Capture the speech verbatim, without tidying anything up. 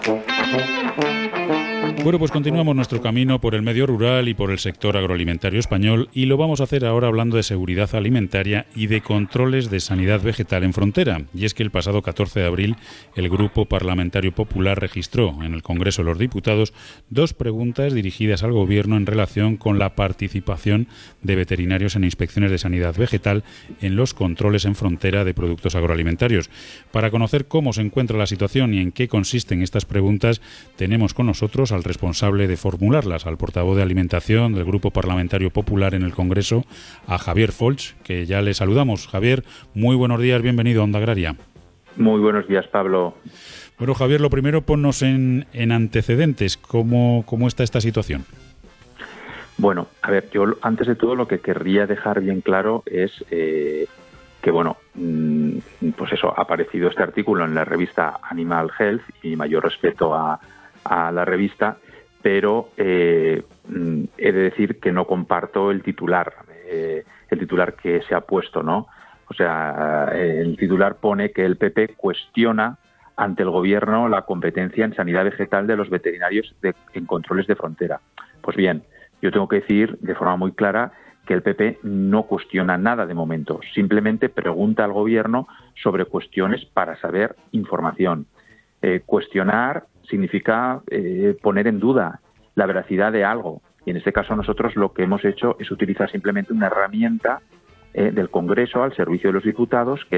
Bueno, pues continuamos nuestro camino por el medio rural y por el sector agroalimentario español, y lo vamos a hacer ahora hablando de seguridad alimentaria y de controles de sanidad vegetal en frontera. Y es que el pasado catorce de abril el Grupo Parlamentario Popular registró en el Congreso de los Diputados dos preguntas dirigidas al Gobierno en relación con la participación de veterinarios en inspecciones de sanidad vegetal en los controles en frontera de productos agroalimentarios. Para conocer cómo se encuentra la situación y en qué consisten estas preguntas, tenemos con nosotros al responsable de formularlas, al portavoz de Alimentación del Grupo Parlamentario Popular en el Congreso, a Javier Folch, que ya le saludamos. Javier, muy buenos días, bienvenido a Onda Agraria. Muy buenos días, Pablo. Bueno, Javier, lo primero, ponnos en, en antecedentes. ¿Cómo, ¿Cómo está esta situación? Bueno, a ver, yo antes de todo lo que querría dejar bien claro es eh, que, bueno, pues eso, ha aparecido este artículo en la revista Animal Health, y mi mayor respeto a a la revista, pero eh, he de decir que no comparto el titular, eh, el titular que se ha puesto, ¿no? O sea, el titular pone que el P P cuestiona ante el Gobierno la competencia en sanidad vegetal de los veterinarios de, en controles de frontera. Pues bien, yo tengo que decir de forma muy clara que el P P no cuestiona nada de momento, simplemente pregunta al Gobierno sobre cuestiones para saber información. Eh, cuestionar significa eh, poner en duda la veracidad de algo, y en este caso nosotros lo que hemos hecho es utilizar simplemente una herramienta eh, del Congreso al servicio de los diputados, que